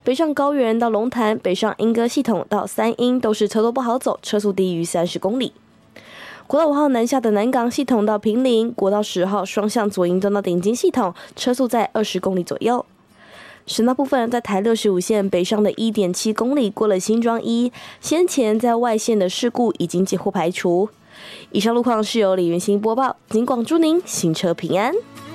北上高原到龙潭、北上莺歌系统到三鶯都是车多不好走，车速低于30公里。国道5号南下的南港系统到坪林，国道10号双向左营东到顶金系统，车速在20公里左右。省道部分，在台65线北上的1.7公里过了新庄一，先前在外线的事故已经几乎排除。以上路况是由李云欣播报，警广祝您行车平安。